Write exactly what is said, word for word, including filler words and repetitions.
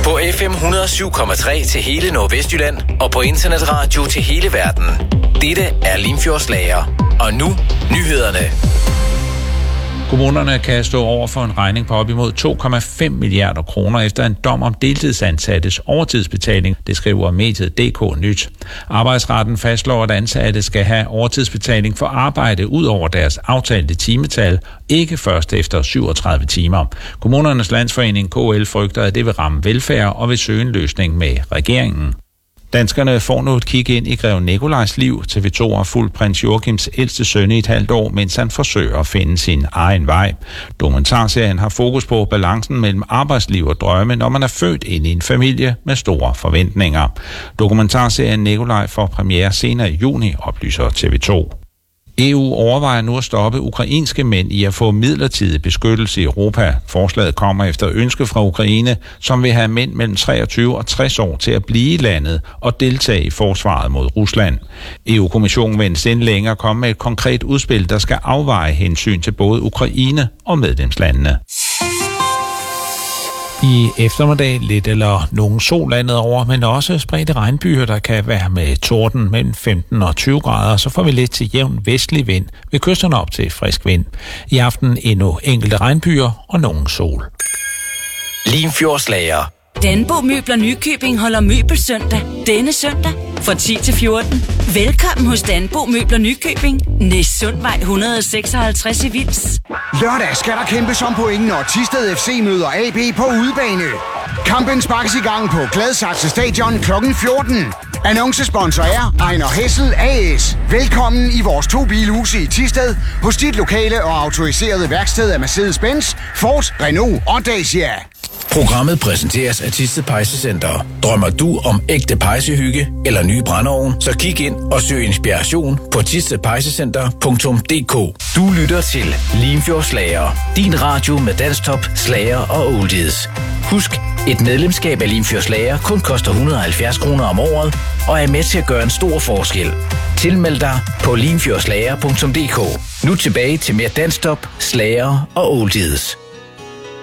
På F M et hundrede og syv komma tre til hele Nordvestjylland og på internetradio til hele verden. Dette er Limfjordslager. Og nu nyhederne. Kommunerne kan stå over for en regning på op imod to komma fem milliarder kroner efter en dom om deltidsansattes overtidsbetaling, det skriver mediet D K Nyt. Arbejdsretten fastslår, at ansatte skal have overtidsbetaling for arbejde ud over deres aftalte timetal, ikke først efter syvogtredive timer. Kommunernes Landsforening K L frygter, at det vil ramme velfærd og vil søge en løsning med regeringen. Danskerne får nu et kig ind i Grev Nikolajs liv. T V to har fulgt prins Joachims ældste søn i et halvt år, mens han forsøger at finde sin egen vej. Dokumentarserien har fokus på balancen mellem arbejdsliv og drømme, når man er født ind i en familie med store forventninger. Dokumentarserien Nikolaj får premiere senere i juni, oplyser T V to. E U overvejer nu at stoppe ukrainske mænd i at få midlertidig beskyttelse i Europa. Forslaget kommer efter ønske fra Ukraine, som vil have mænd mellem treogtyve og tres år til at blive i landet og deltage i forsvaret mod Rusland. E U-kommissionen vil endnu længere komme med et konkret udspil, der skal afveje hensyn til både Ukraine og medlemslandene. I eftermiddag lidt eller nogen sol landet over, men også spredte regnbyer, der kan være med torden mellem femten og tyve grader, så får vi lidt til jævn vestlig vind ved kysterne op til frisk vind. I aften endnu enkelte regnbyer og nogen sol. Limfjordslager. Danbo Møbler Nykøbing holder møbelsøndag denne søndag fra ti til fjorten. Velkommen hos Danbo Møbler Nykøbing. Næstsundvej et hundrede og seksoghalvtreds i Vils. Lørdag skal der kæmpes om point, når Thisted F C møder A B på udebane. Kampen sparkes i gang på Gladsaxe Stadion klokken fjorten. Annoncesponsor er Ejner Hessel A S. Velkommen i vores to bilhuse i Thisted hos dit lokale og autoriserede værksted af Mercedes-Benz, Ford, Renault og Dacia. Programmet præsenteres af Thisted Pejsecenter. Drømmer du om ægte pejsehygge eller nye brændeovn, så kig ind og søg inspiration på thisted pejsecenter punktum d k. Du lytter til Limfjordslager, din radio med dansktop, slager og oldies. Husk, et medlemskab af Limfjordslager kun koster et hundrede og halvfjerds kroner om året og er med til at gøre en stor forskel. Tilmeld dig på limfjordslager punktum d k. Nu tilbage til mere dansktop, slager og oldies.